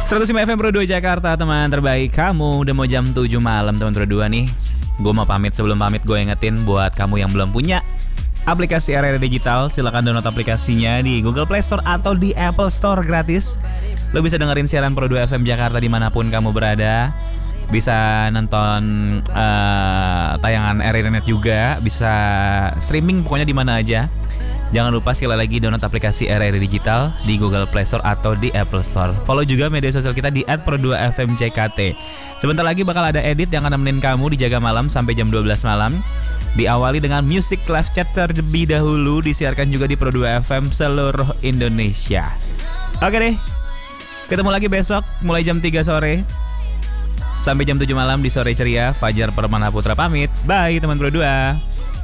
105 FM Pro 2 Jakarta, teman terbaik kamu. Udah mau jam 7 malam teman Pro 2 nih. Gue mau pamit, sebelum pamit gue ingetin buat kamu yang belum punya aplikasi RRI Digital, silakan download aplikasinya di Google Play Store atau di Apple Store gratis. Lo bisa dengerin siaran Pro 2 FM Jakarta dimanapun kamu berada. Bisa nonton tayangan RRI Net juga, bisa streaming pokoknya di mana aja. Jangan lupa sekali lagi download aplikasi RRI Digital di Google Play Store atau di Apple Store. Follow juga media sosial kita di @pro2fmjkt. Sebentar lagi bakal ada edit yang akan nemenin kamu di Jaga Malam sampai jam 12 malam. Diawali dengan music live chat terlebih dahulu, disiarkan juga di Pro 2 FM seluruh Indonesia. Oke deh, ketemu lagi besok mulai jam 3 sore sampai jam 7 malam di Sore Ceria. Fajar Permana Putra pamit. Bye teman Pro 2.